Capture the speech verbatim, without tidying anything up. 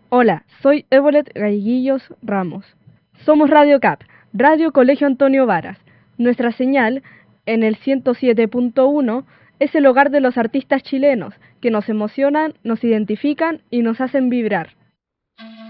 Hola, soy Evolet Gaiguillos Ramos. Somos Radio C A P, Radio Colegio Antonio Varas. Nuestra señal, en el ciento siete punto uno, es el hogar de los artistas chilenos, que nos emocionan, nos identifican y nos hacen vibrar.